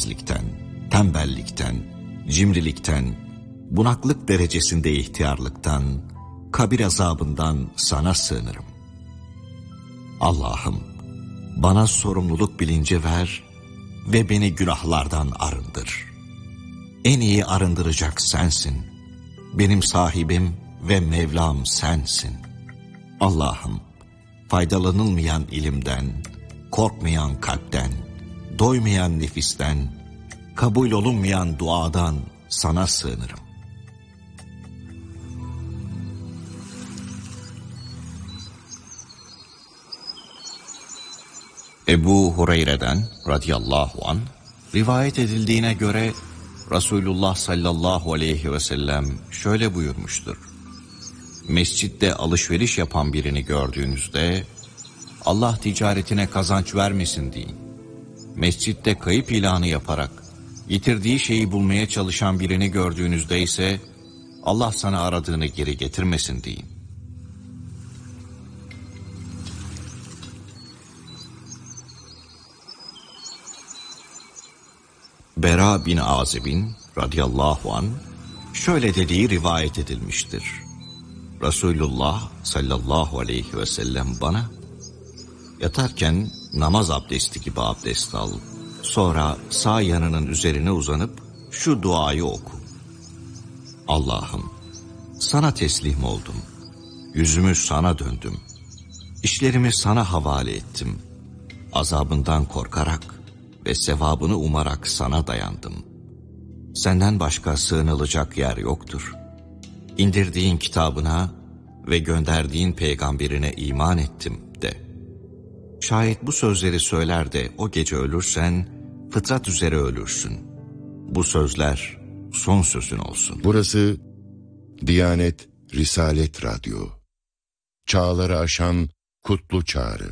acizlikten, tembellikten, cimrilikten, bunaklık derecesinde ihtiyarlıktan, kabir azabından sana sığınırım. Allah'ım, bana sorumluluk bilinci ver ve beni günahlardan arındır. En iyi arındıracak sensin. Benim sahibim ve Mevlam sensin. Allah'ım, faydalanılmayan ilimden, korkmayan kalpten, doymayan nefisten, kabul olunmayan duadan sana sığınırım. Ebu Hureyre'den radıyallahu anh rivayet edildiğine göre Resulullah sallallahu aleyhi ve sellem şöyle buyurmuştur. Mescitte alışveriş yapan birini gördüğünüzde Allah ticaretine kazanç vermesin deyin. Mescitte kayıp ilanı yaparak yitirdiği şeyi bulmaya çalışan birini gördüğünüzde ise Allah sana aradığını geri getirmesin deyin. Bera bin Azib'in radıyallahu anh şöyle dediği rivayet edilmiştir. Resulullah sallallahu aleyhi ve sellem bana, yatarken namaz abdesti gibi abdest al, sonra sağ yanının üzerine uzanıp şu duayı oku. Allah'ım, sana teslim oldum, yüzümü sana döndüm, işlerimi sana havale ettim, azabından korkarak ve sevabını umarak sana dayandım. Senden başka sığınılacak yer yoktur. İndirdiğin kitabına ve gönderdiğin peygamberine iman ettim de. Şayet bu sözleri söyler de o gece ölürsen, fıtrat üzere ölürsün. Bu sözler son sözün olsun. Burası Diyanet Risalet Radyo. Çağları aşan kutlu çağrı.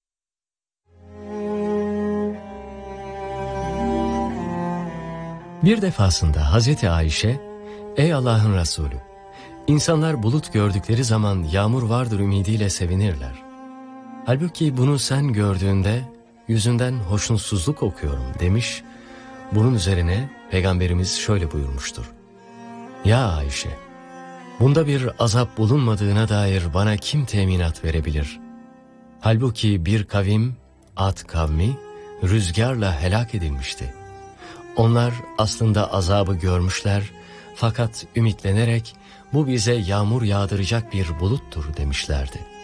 Bir defasında Hazreti Ayşe, "Ey Allah'ın Resulü, insanlar bulut gördükleri zaman yağmur vardır ümidiyle sevinirler. Halbuki bunu sen gördüğünde yüzünden hoşnutsuzluk okuyorum" demiş. Bunun üzerine Peygamberimiz şöyle buyurmuştur. "Ya Ayşe, bunda bir azap bulunmadığına dair bana kim teminat verebilir? Halbuki bir kavim, Ad kavmi, rüzgarla helak edilmişti. Onlar aslında azabı görmüşler fakat ümitlenerek bu bize yağmur yağdıracak bir buluttur demişlerdi.